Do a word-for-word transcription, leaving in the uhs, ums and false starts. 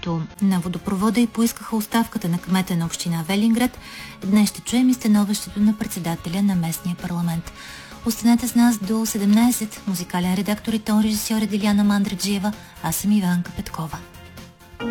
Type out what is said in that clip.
управлението на водопровода и поискаха оставката на кмета на община Велинград. Днес ще чуем и становището на председателя на местния парламент. Останете с нас до седемнайсет. Музикален редактор и тон режисьор е Диляна Мандраджиева. Аз съм Иванка Петкова.